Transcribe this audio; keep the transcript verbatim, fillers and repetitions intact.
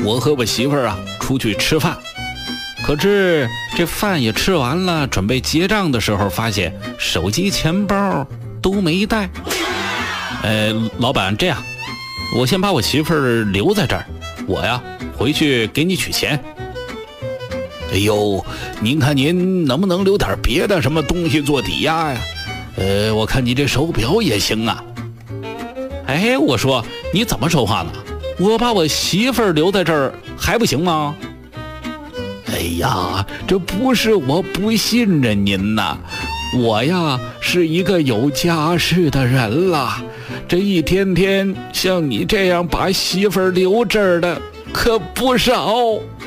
我和我媳妇儿啊出去吃饭，可是这饭也吃完了，准备结账的时候，发现手机钱包都没带。呃，老板，这样，我先把我媳妇儿留在这儿，我呀回去给你取钱。哎呦，您看您能不能留点别的什么东西做抵押呀？呃，我看你这手表也行啊。哎，我说你怎么说话呢？我把我媳妇儿留在这儿还不行吗？哎呀，这不是我不信任您呐，我呀是一个有家室的人了，这一天天像你这样把媳妇儿留这儿的可不少。